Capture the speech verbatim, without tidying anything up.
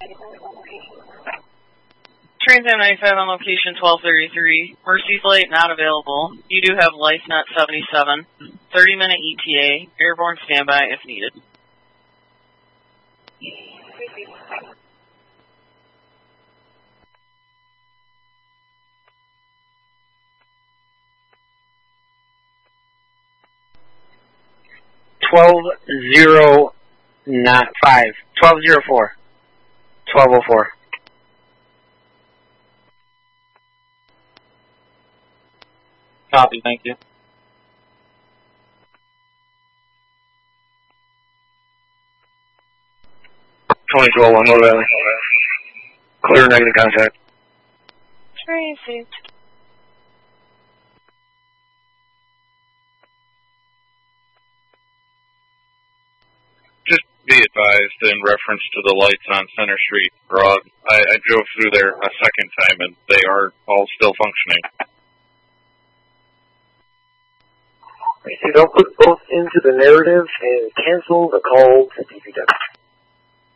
Transam ninety-five on location twelve thirty-three. Mercy's Light not available. You do have LifeNet seventy-seven. thirty minute E T A. Airborne standby if needed. twelve zero not five. twelve zero four. twelve oh four. Copy, thank you. twenty twelve one, Low Valley. Clear negative contact. Tracy. Just be advised in reference to the lights on Center Street, Broad. I, I drove through there a second time and they are all still functioning. So don't put both into the narrative and cancel the call to D P W.